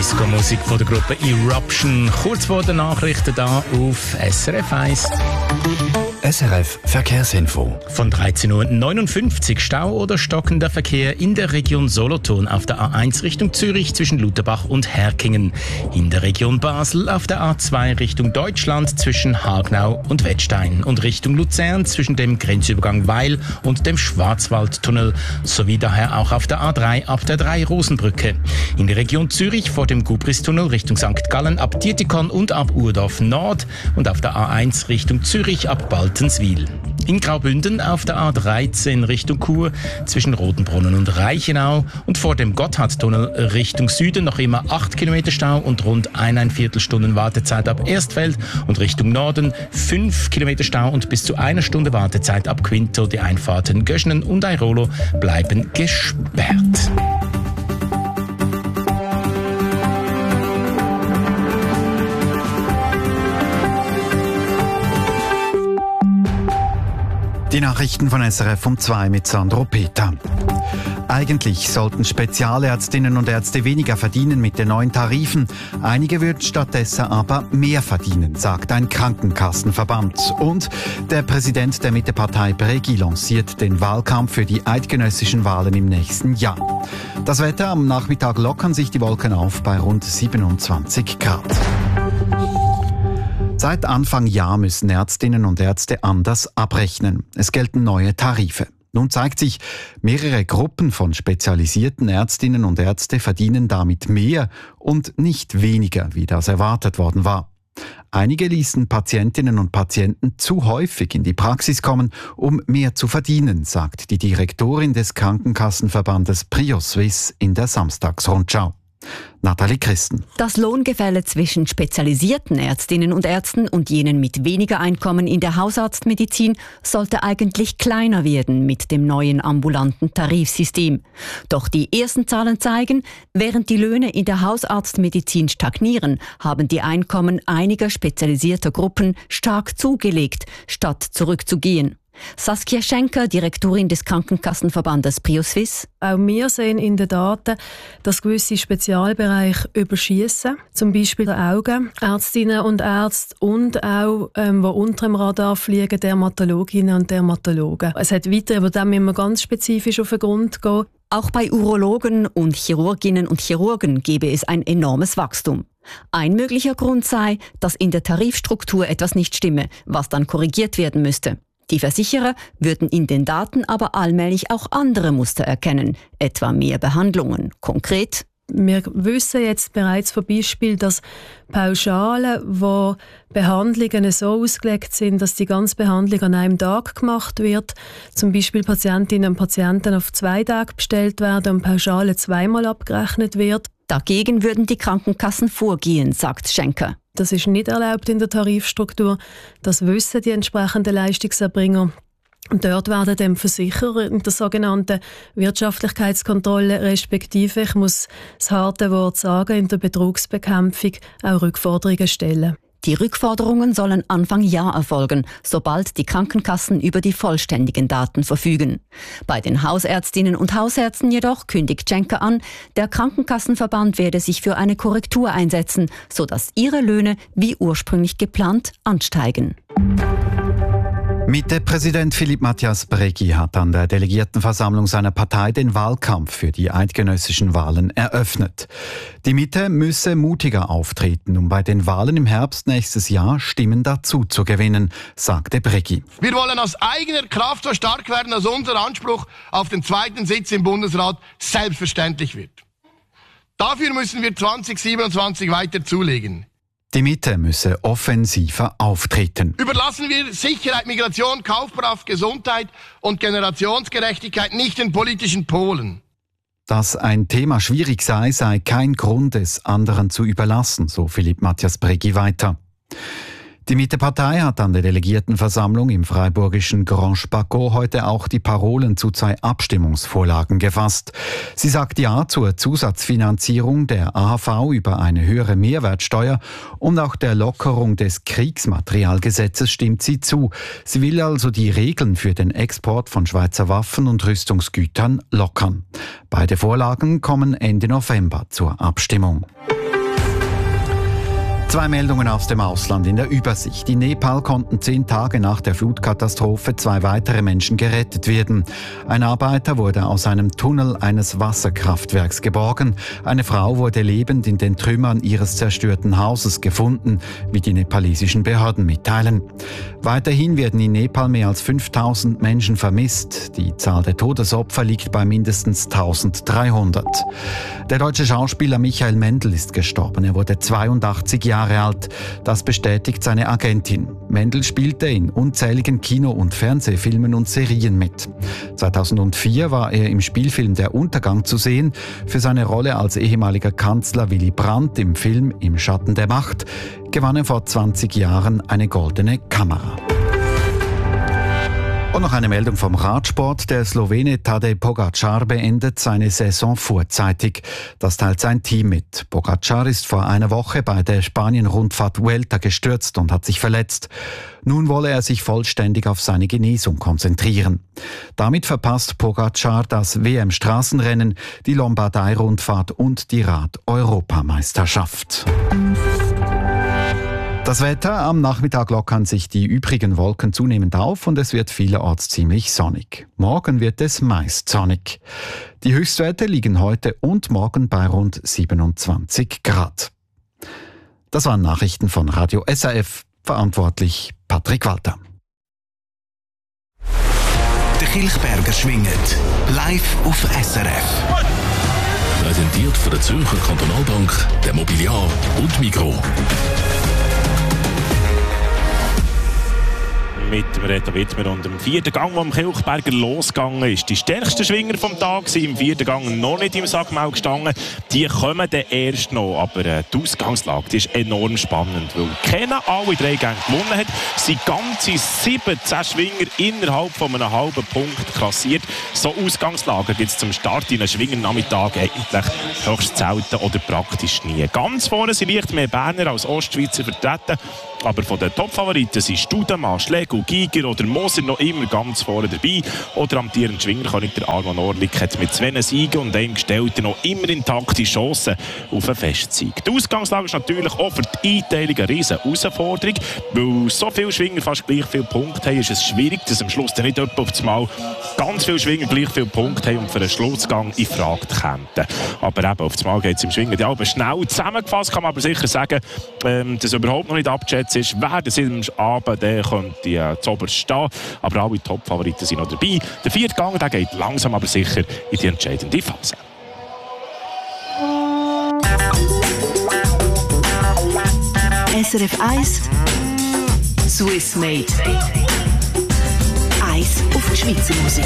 Disco-Musik von der Gruppe Eruption. Kurz vor den Nachrichten da auf SRF 1. SRF Verkehrsinfo. Von 13.59 Uhr Stau oder stockender Verkehr in der Region Solothurn auf der A1 Richtung Zürich zwischen Lutherbach und Herkingen. In der Region Basel auf der A2 Richtung Deutschland zwischen Hagnau und Wettstein. Und Richtung Luzern zwischen dem Grenzübergang Weil und dem Schwarzwaldtunnel. Sowie daher auch auf der A3 ab der Drei-Rosenbrücke. In der Region Zürich vor dem Gubristunnel Richtung St. Gallen ab Dietikon und ab Urdorf Nord. Und auf der A1 Richtung Zürich ab Baltenswil. In Graubünden auf der A13 Richtung Chur zwischen Rotenbrunnen und Reichenau und vor dem Gotthardtunnel Richtung Süden noch immer 8 Kilometer Stau und rund 1,25 Stunden Wartezeit ab Erstfeld und Richtung Norden 5 Kilometer Stau und bis zu 1 Stunde Wartezeit ab Quinto. Die Einfahrten Göschnen und Airolo bleiben gesperrt. Die Nachrichten von SRF um 2 mit Sandro Peter. Eigentlich sollten Spezialärztinnen und Ärzte weniger verdienen mit den neuen Tarifen. Einige würden stattdessen aber mehr verdienen, sagt ein Krankenkassenverband. Und der Präsident der Mittepartei Bregui lanciert den Wahlkampf für die eidgenössischen Wahlen im nächsten Jahr. Das Wetter: am Nachmittag lockern sich die Wolken auf bei rund 27 Grad. Seit Anfang Jahr müssen Ärztinnen und Ärzte anders abrechnen. Es gelten neue Tarife. Nun zeigt sich, mehrere Gruppen von spezialisierten Ärztinnen und Ärzte verdienen damit mehr und nicht weniger, wie das erwartet worden war. Einige ließen Patientinnen und Patienten zu häufig in die Praxis kommen, um mehr zu verdienen, sagt die Direktorin des Krankenkassenverbandes PrioSwiss in der Samstagsrundschau. Nathalie Christen. Das Lohngefälle zwischen spezialisierten Ärztinnen und Ärzten und jenen mit weniger Einkommen in der Hausarztmedizin sollte eigentlich kleiner werden mit dem neuen ambulanten Tarifsystem. Doch die ersten Zahlen zeigen, während die Löhne in der Hausarztmedizin stagnieren, haben die Einkommen einiger spezialisierter Gruppen stark zugelegt, statt zurückzugehen. Saskia Schenker, Direktorin des Krankenkassenverbandes PrioSwiss. Auch wir sehen in den Daten, dass gewisse Spezialbereiche überschiessen, zum Beispiel die Augen, Ärztinnen und Ärzte und auch, die unter dem Radar fliegen, Dermatologinnen und Dermatologen. Es hat weiter, aber dem müssen wir ganz spezifisch auf den Grund gehen. Auch bei Urologen und Chirurginnen und Chirurgen gebe es ein enormes Wachstum. Ein möglicher Grund sei, dass in der Tarifstruktur etwas nicht stimme, was dann korrigiert werden müsste. Die Versicherer würden in den Daten aber allmählich auch andere Muster erkennen, etwa mehr Behandlungen. Konkret: Wir wissen jetzt bereits von Beispielen, dass Pauschalen, wo Behandlungen so ausgelegt sind, dass die ganze Behandlung an einem Tag gemacht wird, zum Beispiel Patientinnen und Patienten auf 2 Tage bestellt werden und Pauschale zweimal abgerechnet wird. Dagegen würden die Krankenkassen vorgehen, sagt Schenker. Das ist nicht erlaubt in der Tarifstruktur. Das wissen die entsprechenden Leistungserbringer. Und dort werden dem Versicherer in der sogenannten Wirtschaftlichkeitskontrolle respektive, ich muss das harte Wort sagen, in der Betrugsbekämpfung auch Rückforderungen stellen. Die Rückforderungen sollen Anfang Jahr erfolgen, sobald die Krankenkassen über die vollständigen Daten verfügen. Bei den Hausärztinnen und Hausärzten jedoch kündigt Schenker an, der Krankenkassenverband werde sich für eine Korrektur einsetzen, sodass ihre Löhne wie ursprünglich geplant ansteigen. Mitte-Präsident Philippe Mathias Bregui hat an der Delegiertenversammlung seiner Partei den Wahlkampf für die eidgenössischen Wahlen eröffnet. Die Mitte müsse mutiger auftreten, um bei den Wahlen im Herbst nächstes Jahr Stimmen dazu zu gewinnen, sagte Bregui. Wir wollen aus eigener Kraft so stark werden, dass unser Anspruch auf den 2. Sitz im Bundesrat selbstverständlich wird. Dafür müssen wir 2027 weiter zulegen. Die Mitte müsse offensiver auftreten. Überlassen wir Sicherheit, Migration, Kaufkraft, Gesundheit und Generationsgerechtigkeit nicht den politischen Polen. Dass ein Thema schwierig sei, sei kein Grund, es anderen zu überlassen, so Philippe Mathias Bregui weiter. Die Mitte-Partei hat an der Delegiertenversammlung im freiburgischen Grand Spaco heute auch die Parolen zu 2 Abstimmungsvorlagen gefasst. Sie sagt Ja zur Zusatzfinanzierung der AHV über eine höhere Mehrwertsteuer und auch der Lockerung des Kriegsmaterialgesetzes stimmt sie zu. Sie will also die Regeln für den Export von Schweizer Waffen und Rüstungsgütern lockern. Beide Vorlagen kommen Ende November zur Abstimmung. Zwei Meldungen aus dem Ausland in der Übersicht. In Nepal konnten 10 Tage nach der Flutkatastrophe 2 weitere Menschen gerettet werden. Ein Arbeiter wurde aus einem Tunnel eines Wasserkraftwerks geborgen. Eine Frau wurde lebend in den Trümmern ihres zerstörten Hauses gefunden, wie die nepalesischen Behörden mitteilen. Weiterhin werden in Nepal mehr als 5000 Menschen vermisst. Die Zahl der Todesopfer liegt bei mindestens 1300. Der deutsche Schauspieler Michael Mendl ist gestorben. Er wurde 82 Jahre alt. Das bestätigt seine Agentin. Mendl spielte in unzähligen Kino- und Fernsehfilmen und Serien mit. 2004 war er im Spielfilm Der Untergang zu sehen. Für seine Rolle als ehemaliger Kanzler Willy Brandt im Film Im Schatten der Macht gewann er vor 20 Jahren eine Goldene Kamera. Und noch eine Meldung vom Radsport. Der Slowene Tadej Pogačar beendet seine Saison vorzeitig. Das teilt sein Team mit. Pogačar ist vor einer Woche bei der Spanien-Rundfahrt Vuelta gestürzt und hat sich verletzt. Nun wolle er sich vollständig auf seine Genesung konzentrieren. Damit verpasst Pogačar das WM-Straßenrennen, die Lombardei-Rundfahrt und die Rad-Europameisterschaft. Das Wetter: Am Nachmittag lockern sich die übrigen Wolken zunehmend auf und es wird vielerorts ziemlich sonnig. Morgen wird es meist sonnig. Die Höchstwerte liegen heute und morgen bei rund 27 Grad. Das waren Nachrichten von Radio SRF. Verantwortlich Patrick Walter. Der Kilchberger schwingt live auf SRF. Präsentiert von der Zürcher Kantonalbank, der Mobiliar und Migros. Mit dem Reto Wittmer und dem 4. Gang, der am Kilchberger losgegangen ist. Die stärksten Schwinger vom Tag sind im 4. Gang noch nicht im Sackmau gestanden. Die kommen dann erst noch. Aber die Ausgangslage die ist enorm spannend, weil keiner alle 3 Gänge gewonnen hat. Sie ganze 17 Schwinger innerhalb von einem halben Punkt klassiert. So Ausgangslagen gibt es zum Start in einem Schwingernachmittag eigentlich höchst selten oder praktisch nie. Ganz vorne sind leicht mehr Berner als Ostschweizer vertreten. Aber von den Top-Favoriten sind Studemann, Schlegel, Giger oder Moser noch immer ganz vorne dabei. Oder amtierender Schwingerkönig der Arman Orlik hat mit 2 Siegen und einem Gestellten noch immer intakte Chancen auf einen Festsieg. Die Ausgangslage ist natürlich auch für die Einteilung eine riesen Herausforderung. Weil so viele Schwinger fast gleich viele Punkte haben, ist es schwierig, dass am Schluss nicht etwa auf das Mal ganz viele Schwinger gleich viele Punkte haben und für einen Schlussgang in Frage kämen. Aber eben, auf das Mal geht es im Schwingen ja, aber schnell zusammengefasst kann man aber sicher sagen, dass überhaupt noch nicht abgeschätzt ist, wer das am Abend könnte zuoberst stehen. Aber alle Top-Favoriten sind noch dabei. Der 4. Gang der geht langsam aber sicher in die entscheidende Phase. SRF 1 Swiss Made. Eis auf die Schweizer Musik.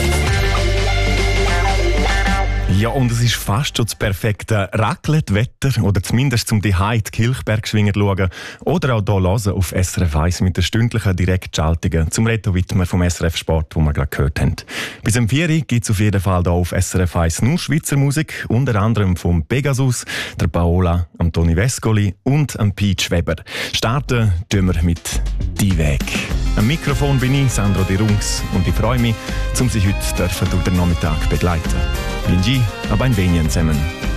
Ja, und es ist fast schon das perfekte Raclette-Wetter, oder zumindest zum Zuhause die Kilchbergschwinger schauen oder auch hier hören auf SRF 1 mit den stündlichen Direktschaltungen zum Reto Wittmer vom SRF Sport, wo wir gerade gehört haben. Bis um 4 Uhr gibt es auf jeden Fall hier auf SRF 1 nur Schweizer Musik, unter anderem vom Pegasus, der Paola, am Toni Vescoli und am Peach Weber. Starten tun wir mit «Die Weg». Am Mikrofon bin ich, Sandro De Rungs, und ich freue mich, Sie heute durch den Nachmittag begleiten. Vinci, aber ein wenig zusammen.